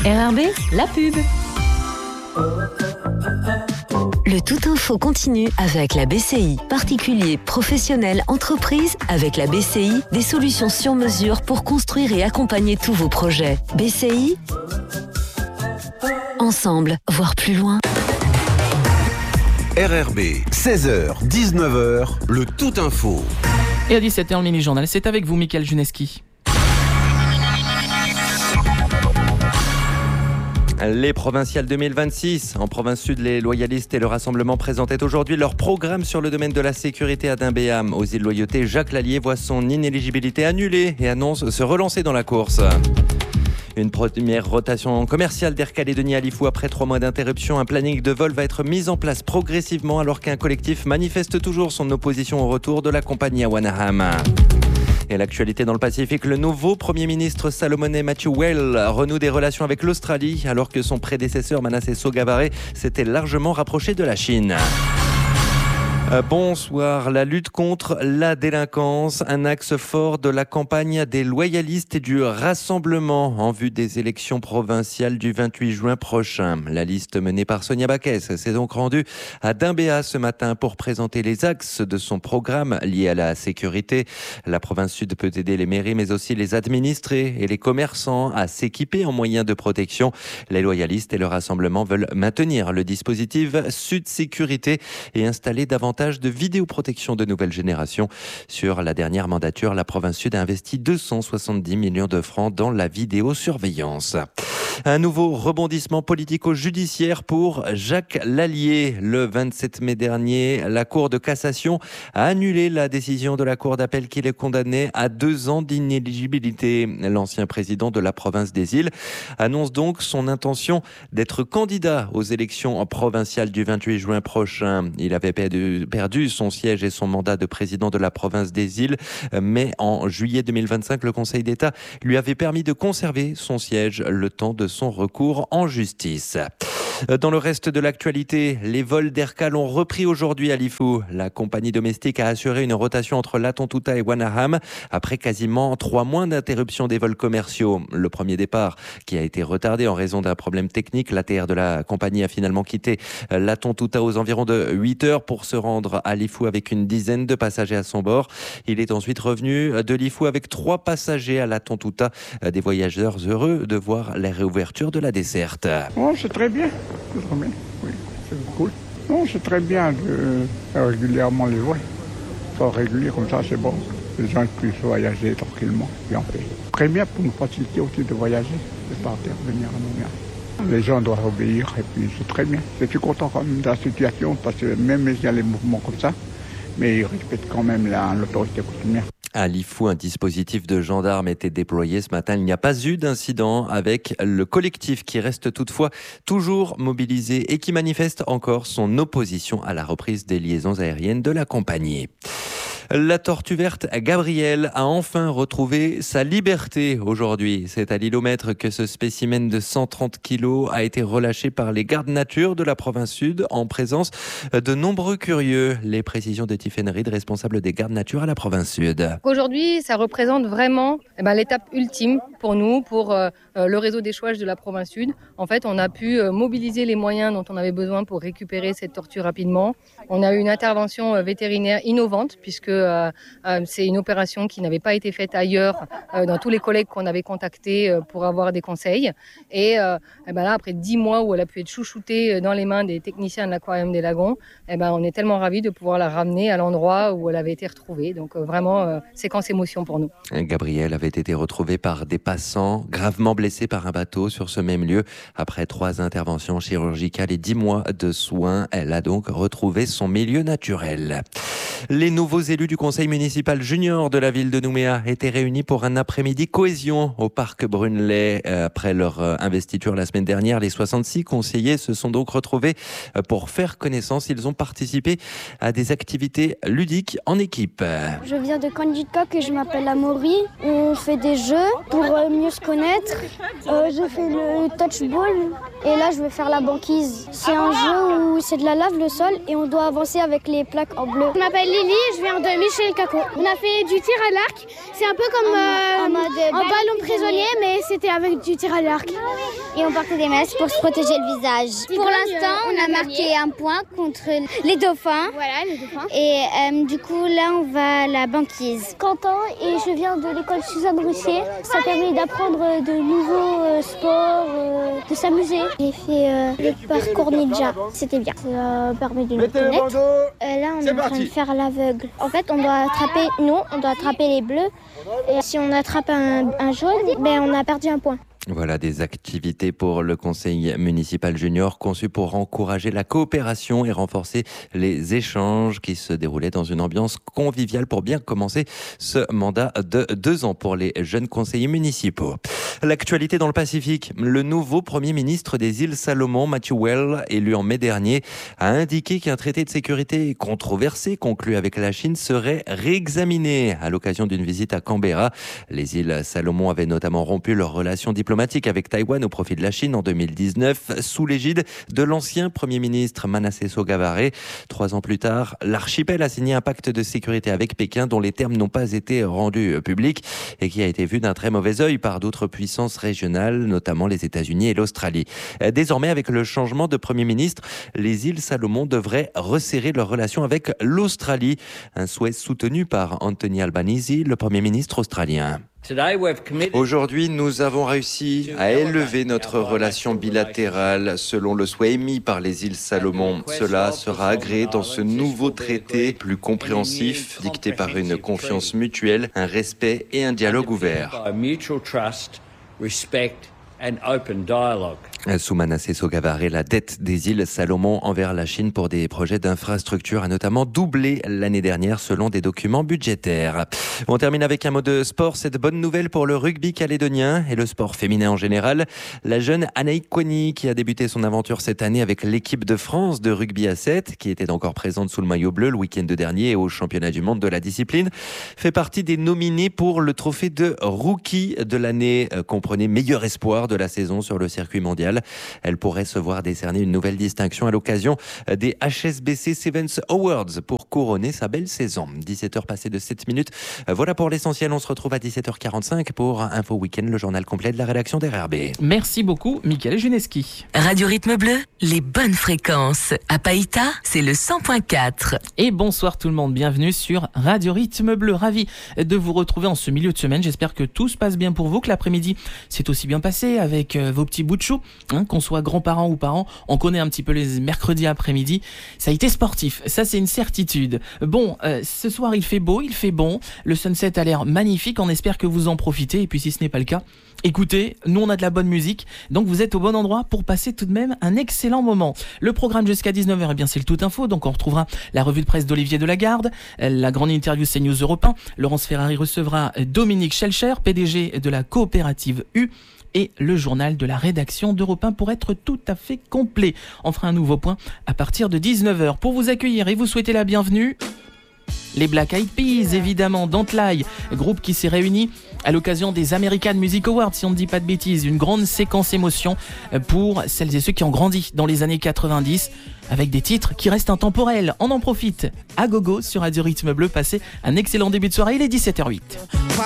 RRB, la pub. Le Tout Info continue avec la BCI. Particuliers, professionnels, entreprises, avec la BCI, des solutions sur mesure pour construire et accompagner tous vos projets. BCI, ensemble, voir plus loin. RRB, 16h, 19h, le Tout Info. Et à 17h, le mini-journal, c'est avec vous, Mickaël Juneski. Les provinciales 2026. En province sud, les loyalistes et le Rassemblement présentaient aujourd'hui leur programme sur le domaine de la sécurité à Dimbéham. Aux îles Loyauté, Jacques Lallier voit son inéligibilité annulée et annonce se relancer dans la course. Une première rotation commerciale d'Air Calédonie à Lifou après 3 mois d'interruption. Un planning de vol va être mis en place progressivement alors qu'un collectif manifeste toujours son opposition au retour de la compagnie à Wanaham. Et l'actualité dans le Pacifique, le nouveau Premier ministre salomonnais Matthew Whale renoue des relations avec l'Australie alors que son prédécesseur Manasseh Sogavare s'était largement rapproché de la Chine. Bonsoir. La lutte contre la délinquance, un axe fort de la campagne des loyalistes et du Rassemblement en vue des élections provinciales du 28 juin prochain. La liste menée par Sonia Baquès s'est donc rendue à Dimbéham ce matin pour présenter les axes de son programme lié à la sécurité. La province sud peut aider les mairies mais aussi les administrés et les commerçants à s'équiper en moyens de protection. Les loyalistes et le Rassemblement veulent maintenir le dispositif Sud Sécurité et installer davantage de vidéoprotection de nouvelle génération. Sur la dernière mandature, la province sud a investi 270 millions de francs dans la vidéosurveillance. Un nouveau rebondissement politico-judiciaire pour Jacques Lallier. Le 27 mai dernier, la Cour de cassation a annulé la décision de la Cour d'appel qui les condamnait à 2 ans d'inéligibilité. L'ancien président de la province des Îles annonce donc son intention d'être candidat aux élections provinciales du 28 juin prochain. Il avait perdu son siège et son mandat de président de la province des Îles, mais en juillet 2025, le Conseil d'État lui avait permis de conserver son siège le temps de son recours en justice. Dans le reste de l'actualité, les vols d'Aircal ont repris aujourd'hui à Lifou. La compagnie domestique a assuré une rotation entre Laton-Touta et Wanaham après quasiment 3 mois d'interruption des vols commerciaux. Le premier départ qui a été retardé en raison d'un problème technique. L'ATR de la compagnie a finalement quitté Laton-Touta aux environs de 8 heures pour se rendre à Lifou avec une dizaine de passagers à son bord. Il est ensuite revenu de Lifou avec 3 passagers à Laton-Touta. Des voyageurs heureux de voir la réouverture de la desserte. Oh, c'est très bien. C'est très bien. Oui, c'est cool. Non, c'est très bien de faire régulièrement les vols. Faire régulier comme ça, c'est bon. Les gens puissent voyager tranquillement, bien fait. Très bien pour nous faciliter aussi de voyager, de partir, venir à Nouméa. Les gens doivent obéir et puis c'est très bien. Je suis content quand même de la situation parce que même s'il y a les mouvements comme ça, mais ils respectent quand même l'autorité coutumière. À Lifou, un dispositif de gendarmes était déployé ce matin. Il n'y a pas eu d'incident avec le collectif qui reste toutefois toujours mobilisé et qui manifeste encore son opposition à la reprise des liaisons aériennes de la compagnie. La tortue verte Gabrielle a enfin retrouvé sa liberté aujourd'hui. C'est à l'Îlomètre que ce spécimen de 130 kilos a été relâché par les gardes nature de la province sud en présence de nombreux curieux. Les précisions de Tiffaine Reid, responsable des gardes nature à la province sud. Aujourd'hui, ça représente vraiment l'étape ultime pour nous, pour le réseau d'échouage de la province sud. En fait, on a pu mobiliser les moyens dont on avait besoin pour récupérer cette tortue rapidement. On a eu une intervention vétérinaire innovante puisque c'est une opération qui n'avait pas été faite ailleurs dans tous les collègues qu'on avait contactés pour avoir des conseils. Et là, après 10 mois où elle a pu être chouchoutée dans les mains des techniciens de l'aquarium des Lagons, on est tellement ravis de pouvoir la ramener à l'endroit où elle avait été retrouvée. Donc vraiment, séquence émotion pour nous. Gabrielle avait été retrouvée par des passants gravement blessés par un bateau sur ce même lieu. Après 3 interventions chirurgicales et 10 mois de soins, elle a donc retrouvé son milieu naturel. Les nouveaux élus du conseil municipal junior de la ville de Nouméa étaient réunis pour un après-midi cohésion au parc Brunelay. Après leur investiture la semaine dernière, les 66 conseillers se sont donc retrouvés pour faire connaissance. Ils ont participé à des activités ludiques en équipe. Je viens de Candid Coq et je m'appelle Amaury. On fait des jeux pour mieux se connaître. J'ai fait le touchball et là je vais faire la banquise. C'est un jeu où c'est de la lave le sol et on doit avancer avec les plaques en bleu. Je m'appelle Lily, je viens de Michel Kako. On a fait du tir à l'arc. C'est un peu comme en ballon prisonnier, mais c'était avec du tir à l'arc. Et on portait des masques pour se protéger le visage. Pour l'instant, on a marqué un point contre les dauphins. Voilà, les dauphins. Et du coup, là, on va à la banquise. Quentin et je viens de l'école Suzanne Russier. Ça permet d'apprendre de nouveaux sports, de s'amuser. J'ai fait le parcours ninja. C'était bien. Ça permet de nous connaître. Là, on est en train de faire l'aveugle. En fait, on doit attraper les bleus. Et si on attrape un jaune, on a perdu un point. Voilà des activités pour le conseil municipal junior conçues pour encourager la coopération et renforcer les échanges qui se déroulaient dans une ambiance conviviale pour bien commencer ce mandat de 2 ans pour les jeunes conseillers municipaux. L'actualité dans le Pacifique, le nouveau Premier ministre des îles Salomon, Matthew Whale, élu en mai dernier, a indiqué qu'un traité de sécurité controversé conclu avec la Chine serait réexaminé à l'occasion d'une visite à Canberra. Les îles Salomon avaient notamment rompu leurs relations diplomatiques avec Taïwan au profit de la Chine en 2019, sous l'égide de l'ancien Premier ministre Manasseh Sogavare. 3 ans plus tard, l'archipel a signé un pacte de sécurité avec Pékin dont les termes n'ont pas été rendus publics et qui a été vu d'un très mauvais œil par d'autres puissances régionales, notamment les États-Unis et l'Australie. Désormais, avec le changement de Premier ministre, les îles Salomon devraient resserrer leurs relations avec l'Australie, un souhait soutenu par Anthony Albanese, le Premier ministre australien. Aujourd'hui, nous avons réussi à élever notre relation bilatérale selon le souhait émis par les îles Salomon. Cela sera agréé dans ce nouveau traité plus compréhensif, dicté par une confiance mutuelle, un respect et un dialogue ouvert. Sous Manasseh Sogavare, la dette des îles Salomon envers la Chine pour des projets d'infrastructure a notamment doublé l'année dernière selon des documents budgétaires. On termine avec un mot de sport. Cette bonne nouvelle pour le rugby calédonien et le sport féminin en général. La jeune Anaïk Kouani, qui a débuté son aventure cette année avec l'équipe de France de rugby à 7, qui était encore présente sous le maillot bleu le week-end dernier au championnat du monde de la discipline, fait partie des nominés pour le trophée de rookie de l'année, comprenait meilleur espoir de la saison sur le circuit mondial. Elle pourrait se voir décerner une nouvelle distinction à l'occasion des HSBC Sevens Awards pour couronner sa belle saison. 17h passées de 7 minutes. Voilà pour l'essentiel. On se retrouve à 17h45 pour Info Week-end, le journal complet de la rédaction d'RRB. Merci beaucoup, Michael Juneski. Radio Rythme Bleu, les bonnes fréquences. À Païta, c'est le 100.4. Et bonsoir tout le monde, bienvenue sur Radio Rythme Bleu. Ravi de vous retrouver en ce milieu de semaine. J'espère que tout se passe bien pour vous, que l'après-midi s'est aussi bien passé avec vos petits bouts de chou. Qu'on soit grands-parents ou parents, on connaît un petit peu les mercredis après-midi. Ça a été sportif, ça c'est une certitude. Bon, ce soir il fait beau, il fait bon. Le sunset a l'air magnifique, on espère que vous en profitez. Et puis si ce n'est pas le cas, écoutez, nous on a de la bonne musique, donc vous êtes au bon endroit pour passer tout de même un excellent moment. Le programme jusqu'à 19h, eh bien c'est le Tout Info, donc on retrouvera la revue de presse d'Olivier Delagarde, la grande interview CNews Europe 1. Laurence Ferrari recevra Dominique Schelcher, PDG de la coopérative U, et le journal de la rédaction d'Europe 1 pour être tout à fait complet. On fera un nouveau point à partir de 19h. Pour vous accueillir et vous souhaiter la bienvenue, les Black Eyed Peas, évidemment, Dantlai, groupe qui s'est réuni à l'occasion des American Music Awards, si on ne dit pas de bêtises. Une grande séquence émotion pour celles et ceux qui ont grandi dans les années 90 avec des titres qui restent intemporels. On en profite à gogo sur Radio Rythme Bleu. Passez un excellent début de soirée, il est 17h08.